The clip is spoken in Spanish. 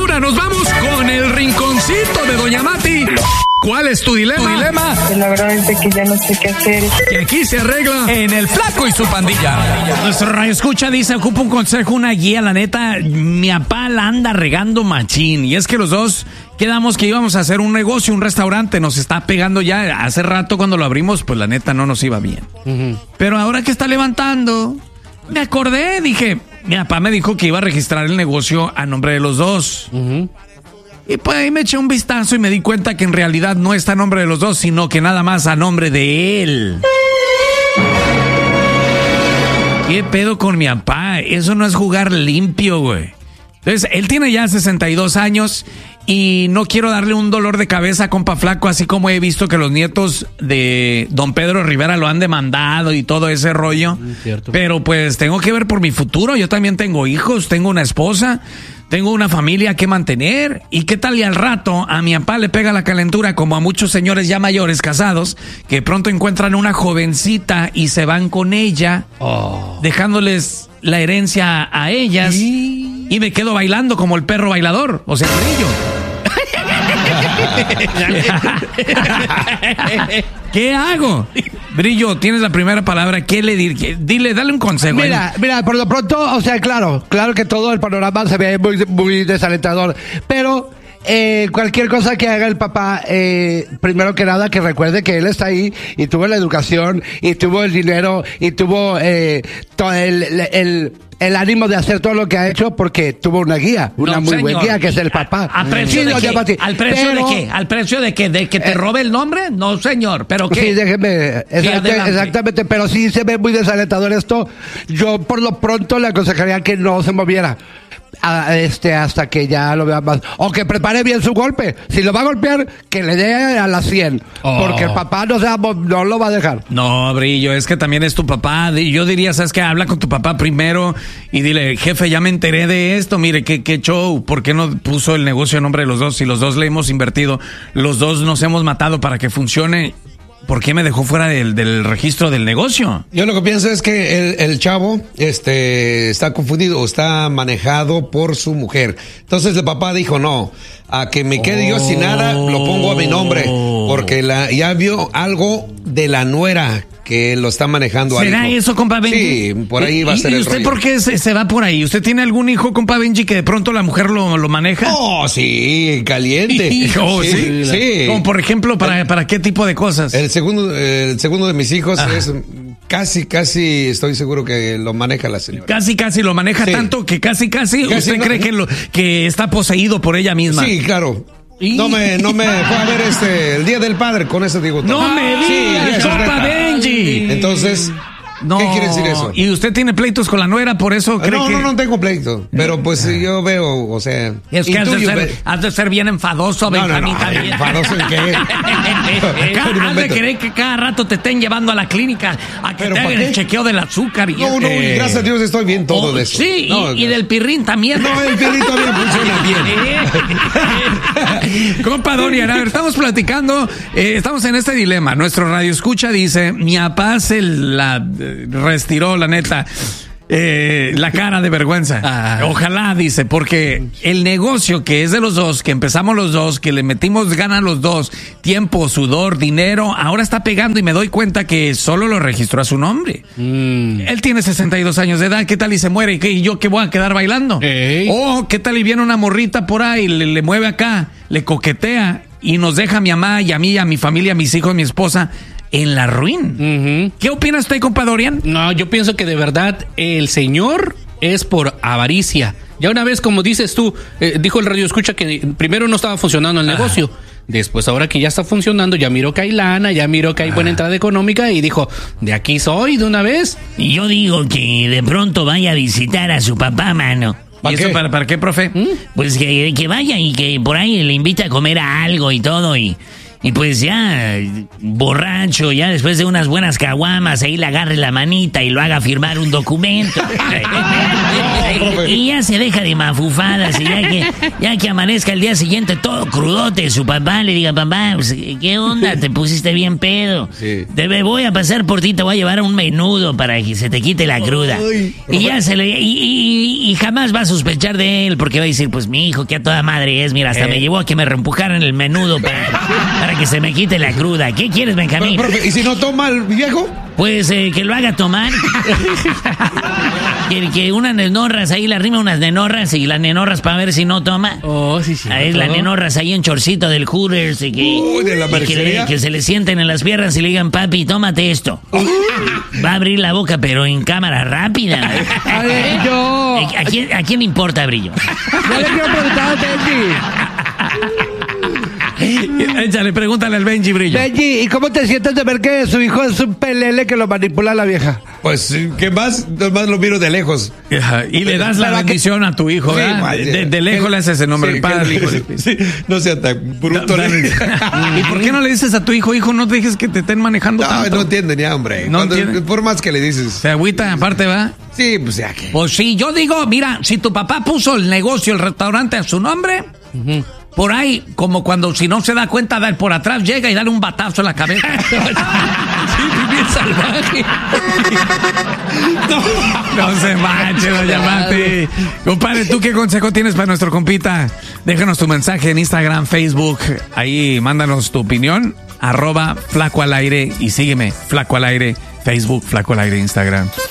Ahora nos vamos con el rinconcito de Doña Mati. ¿Cuál es tu dilema? Pues la verdad es que ya no sé qué hacer. Que aquí se arregla en El Flaco y su pandilla. Nuestro radio escucha dice, ocupa un consejo, una guía, la neta, mi papá la anda regando machín. Y es que los dos quedamos que íbamos a hacer un negocio, un restaurante, nos está pegando ya. Hace rato cuando lo abrimos, pues la neta no nos iba bien. Pero ahora que está levantando, me acordé, dije, mi papá me dijo que iba a registrar el negocio a nombre de los dos. Y pues ahí me eché un vistazo y me di cuenta que en realidad no está a nombre de los dos, sino que nada más a nombre de él. ¿Qué pedo con mi papá? Eso no es jugar limpio, güey. Entonces, él tiene ya 62 años y no quiero darle un dolor de cabeza a compa Flaco, así como he visto que los nietos de don Pedro Rivera lo han demandado y todo ese rollo. Cierto. Pero pues tengo que ver por mi futuro. Yo también tengo hijos, tengo una esposa, tengo una familia que mantener. ¿Y qué tal y al rato a mi papá le pega la calentura, como a muchos señores ya mayores casados, que pronto encuentran una jovencita y se van con ella, dejándoles la herencia a ellas? Y me quedo bailando como el perro bailador, o sea, Brillo. ¿Qué hago? Brillo, tienes la primera palabra. ¿Qué le diré? Dile, dale un consejo. Mira, por lo pronto, o sea, claro que todo el panorama se ve muy desalentador, pero cualquier cosa que haga el papá, primero que nada que recuerde que él está ahí y tuvo la educación y tuvo el dinero y tuvo todo el ánimo de hacer todo lo que ha hecho porque tuvo una guía, una muy buena guía que es el papá. ¿A precio de qué? ¿Al precio de qué? ¿Al precio de qué? ¿De que te robe el nombre? No, señor, pero ¿qué? Sí, déjeme, exactamente, pero sí se ve muy desalentador esto. Yo por lo pronto le aconsejaría que no se moviera hasta que ya lo vea más, o que prepare bien su golpe. Si lo va a golpear, que le dé a las 100, porque el papá no lo va a dejar. No, Brillo, es que también es tu papá. Yo diría, ¿sabes qué? Habla con tu papá primero y dile, jefe, ya me enteré de esto, mire, qué show, ¿por qué no puso el negocio a nombre de los dos? Si los dos le hemos invertido, los dos nos hemos matado para que funcione, ¿por qué me dejó fuera del registro del negocio? Yo lo que pienso es que el chavo está confundido o está manejado por su mujer. Entonces el papá dijo, no, a que me quede yo sin nada, lo pongo a mi nombre, porque ya vio algo de la nuera que lo está manejando. ¿Será eso, compa Benji? Sí, por ahí va a ser el rollo. ¿Y usted por qué se va por ahí? ¿Usted tiene algún hijo, compa Benji, que de pronto la mujer lo maneja? Oh, sí, caliente. Oh, sí. Sí. Como por ejemplo, ¿para qué tipo de cosas? El segundo de mis hijos es casi estoy seguro que lo maneja la señora. Casi lo maneja, sí. Tanto que casi usted no, cree que está poseído por ella misma. Sí, claro. No me fue a ver el Día del Padre, con eso digo todo. No me digas, compa Benji. Entonces, no. ¿qué quiere decir eso? ¿Y usted tiene pleitos con la nuera, por eso cree que...? No tengo pleito, pero pues yo veo, o sea... Es que has de ser bien enfadoso, Benjamita. No, ¿enfadoso en qué? Has de querer que cada rato te estén llevando a la clínica a que te hagan el chequeo del azúcar. Y gracias a Dios estoy bien todo de eso. Sí, y del pirrín también. No, el pirrín también funciona bien. Compa Dorian, a ver, estamos platicando, estamos en este dilema. Nuestro radio escucha dice, mi papá se la reestiró, la neta, la cara de vergüenza. Ojalá, dice, porque el negocio que es de los dos, que empezamos los dos, que le metimos ganas los dos, tiempo, sudor, dinero, ahora está pegando y me doy cuenta que solo lo registró a su nombre. Él tiene 62 años de edad, ¿qué tal y se muere? ¿Y yo qué voy a quedar bailando? ¿Qué tal y viene una morrita por ahí, le mueve acá, le coquetea y nos deja a mi mamá y a mí, a mi familia, a mis hijos, a mi esposa en la ruin? ¿Qué opina usted, compa Dorian? No, yo pienso que de verdad el señor es por avaricia. Ya una vez, como dices tú, dijo el radio escucha que primero no estaba funcionando el negocio. Después, ahora que ya está funcionando, ya miró que hay lana, ya miró que hay buena entrada económica y dijo, de aquí soy de una vez. Y yo digo que de pronto vaya a visitar a su papá, mano. ¿Y eso para qué, profe? Pues que vaya y que por ahí le invita a comer a algo y todo y Y pues ya, borracho, ya después de unas buenas caguamas, ahí le agarre la manita y lo haga firmar un documento. Y ya se deja de mafufadas. Y ya que amanezca el día siguiente todo crudote, su papá le diga, papá, pues, ¿qué onda? Te pusiste bien pedo. Sí. Voy a pasar por ti, te voy a llevar un menudo para que se te quite la cruda. Y ya y jamás va a sospechar de él, porque va a decir, pues mi hijo, que a toda madre es, mira, hasta me llevó a que me reempujaran el menudo para que se me quite la cruda. ¿Qué quieres, Benjamín? Pero, profe, ¿y si no toma el viejo? Pues que lo haga tomar. que unas nenorras, ahí le arrima unas nenorras y las nenorras para ver si no toma. Oh, sí. Ahí las nenorras ahí en chorcito del Hooters y de la mercería. que se le sienten en las piernas y le digan, papi, tómate esto. Va a abrir la boca, pero en cámara rápida. A ver, yo... ¿A quién le importa, Brillo? Yo le quiero preguntar a Benji. Échale, pregúntale al Benji, Brillo. Benji, ¿y cómo te sientes de ver que su hijo es un pelele que lo manipula la vieja? Pues, ¿qué más? Nomás lo miro de lejos. Ajá, y le das la Pero bendición a tu hijo, Sí, ¿verdad? madre. De lejos le haces ese nombre, Sí, el padre, el hijo. sí, no sea tan bruto. ¿Y por qué no le dices a tu hijo, no dejes que te estén manejando No, tanto? no entiende ni hambre. No entiende. Por más que le dices. Se agüita, aparte, ¿va? Sí, pues ya que. Pues sí, yo digo, mira, si tu papá puso el negocio, el restaurante a su nombre, por ahí, como cuando si no se da cuenta, por atrás llega y dale un batazo en la cabeza. Sí, bien salvaje. No se manche, doña Mati. Compadre, ¿tú qué consejo tienes para nuestro compita? Déjanos tu mensaje en Instagram, Facebook. Ahí mándanos tu opinión. @Flaco al Aire y sígueme, Flaco al Aire, Facebook, Flaco al Aire, Instagram.